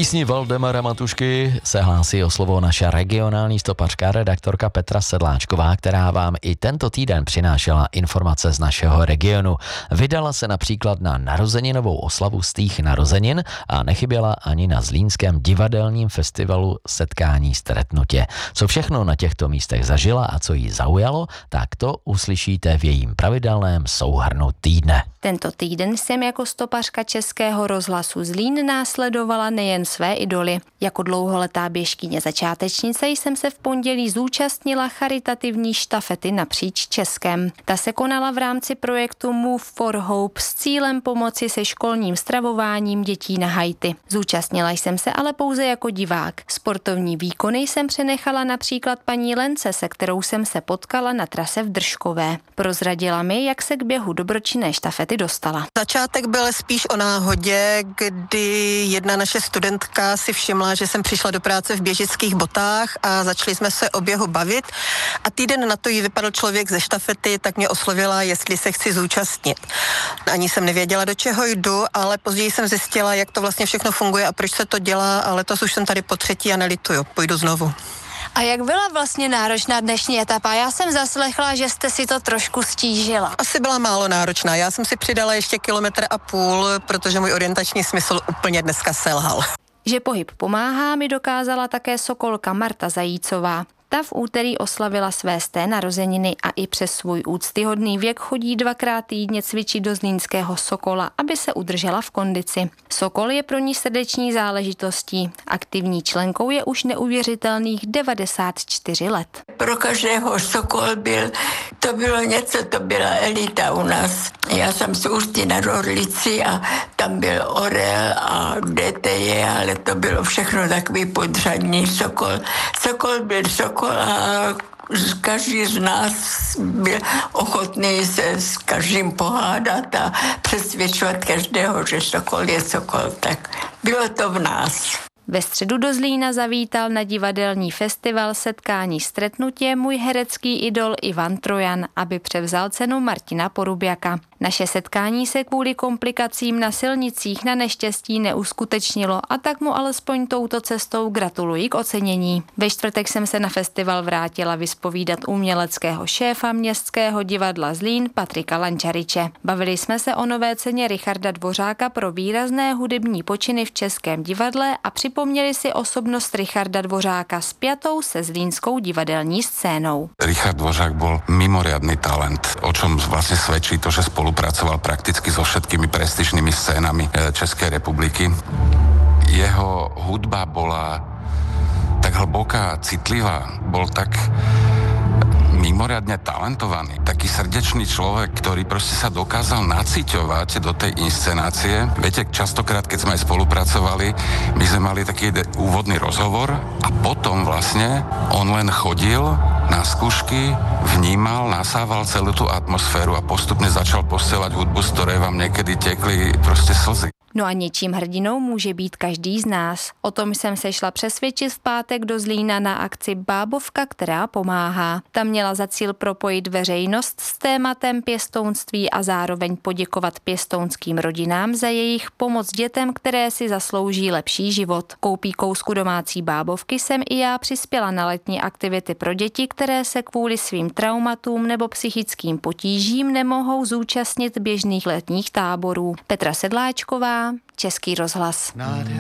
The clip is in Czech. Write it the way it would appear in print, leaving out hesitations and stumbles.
písni Valdemara Matušky se hlásí o slovo naše regionální stopařka, redaktorka Petra Sedláčková, která vám i tento týden přinášela informace z našeho regionu. Vydala se například na narozeninovou oslavu stých narozenin a nechyběla ani na zlínském divadelním festivalu Setkání stretnutě. Co všechno na těchto místech zažila a co jí zaujalo, tak to uslyšíte v jejím pravidelném souhrnu týdne. Tento týden jsem jako stopařka Českého rozhlasu Zlín následovala nejen své idoly. Jako dlouholetá běžkyně začátečnice jsem se v pondělí zúčastnila charitativní štafety napříč Českem. Ta se konala v rámci projektu Move for Hope s cílem pomoci se školním stravováním dětí na Haiti. Zúčastnila jsem se ale pouze jako divák. Sportovní výkony jsem přenechala například paní Lence, se kterou jsem se potkala na trase v Držkové. Prozradila mi, jak se k běhu dobročinné štafety dostala. Začátek byl spíš o náhodě, kdy jedna naše studentka si všimla, že jsem přišla do práce v běžických botách a začali jsme se o běhu bavit. A týden na to jí vypadl člověk ze štafety, tak mě oslovila, jestli se chci zúčastnit. Ani jsem nevěděla, do čeho jdu, ale později jsem zjistila, jak to vlastně všechno funguje a proč se to dělá, ale letos už jsem tady po třetí a nelituju, půjdu znovu. A jak byla vlastně náročná dnešní etapa? Já jsem zaslechla, že jste si to trošku stížila. Asi byla málo náročná. Já jsem si přidala ještě 1,5 kilometru, protože můj orientační smysl úplně dneska selhal. Že pohyb pomáhá, mi dokázala také sokolka Marta Zajícová. Ta v úterý oslavila své 100. narozeniny a i přes svůj úctyhodný věk chodí 2krát týdně cvičit do zlínského Sokola, aby se udržela v kondici. Sokol je pro ní srdeční záležitostí. Aktivní členkou je už neuvěřitelných 94 let. Pro každého Sokol to bylo něco, to byla elita u nás. Já jsem z Ústí nad Orlicí a tam byl Orel a DTJ, ale to bylo všechno takový podřadní Sokol. Sokol byl Sokol a každý z nás byl ochotný se s každým pohádat a přesvědčovat každého, že Sokol je Sokol. Tak bylo to v nás. Ve středu do Zlína zavítal na divadelní festival Setkání stretnutě můj herecký idol Ivan Trojan, aby převzal cenu Martina Porubjaka. Naše setkání se kvůli komplikacím na silnicích na neštěstí neuskutečnilo a tak mu alespoň touto cestou gratuluji k ocenění. Ve čtvrtek jsem se na festival vrátila vyspovídat uměleckého šéfa Městského divadla Zlín Patrika Lančariče. Bavili jsme se o nové ceně Richarda Dvořáka pro výrazné hudební počiny v Českém divadle a připomněli si osobnost Richarda Dvořáka spjatou se zlínskou divadelní scénou. Richard Dvořák bol mimoriadny talent, o čom vlastne svedčí to, že spolupracoval prakticky so všetkými prestižnými scénami Českej republiky. Jeho hudba bola tak hlboká, citlivá, bol tak mimoriadne talentovaný. Taký srdečný človek, ktorý proste sa dokázal naciťovať do tej inscenácie. Viete, častokrát, keď sme aj spolupracovali, my sme mali taký úvodný rozhovor a potom vlastne on len chodil na skúšky, vnímal, nasával celú tú atmosféru a postupne začal posielať hudbu, z ktorej vám niekedy tekli proste slzy. No a něčím hrdinou může být každý z nás. O tom jsem se šla přesvědčit v pátek do Zlína na akci Bábovka, která pomáhá. Ta měla za cíl propojit veřejnost s tématem pěstounství a zároveň poděkovat pěstounským rodinám za jejich pomoc dětem, které si zaslouží lepší život. Koupí kousku domácí bábovky jsem i já přispěla na letní aktivity pro děti, které se kvůli svým traumatům nebo psychickým potížím nemohou zúčastnit běžných letních táborů. Petra Sedláčková, Český rozhlas.